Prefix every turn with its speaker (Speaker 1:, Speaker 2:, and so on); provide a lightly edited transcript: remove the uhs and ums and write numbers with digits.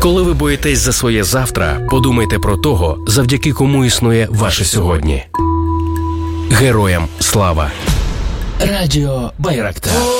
Speaker 1: Коли ви боїтесь за своє завтра, подумайте про того, завдяки кому існує ваше сьогодні. Героям слава! Радіо Байрактар.